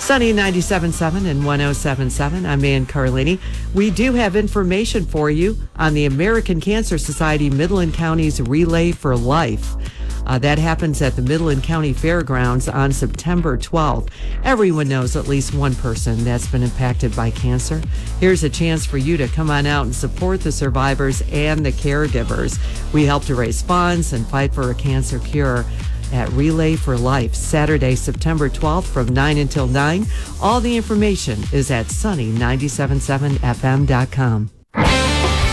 Sunny 97.7 and 107.7. I'm Ann Carlini. We do have information for you on the American Cancer Society Midland County's Relay for Life. That happens at the Midland County Fairgrounds on September 12th. Everyone knows at least one person that's been impacted by cancer. Here's a chance for you to come on out and support the survivors and the caregivers. We help to raise funds and fight for a cancer cure at Relay for Life, Saturday, September 12th from 9 until 9. All the information is at sunny977fm.com.